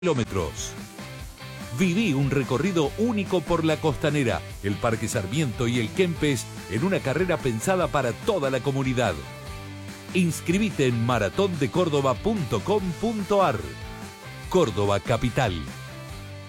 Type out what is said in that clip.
kilómetros. Viví un recorrido único por la Costanera, el Parque Sarmiento y el Kempes en una carrera pensada para toda la comunidad. Inscribite en maratondecórdoba.com.ar. Córdoba Capital.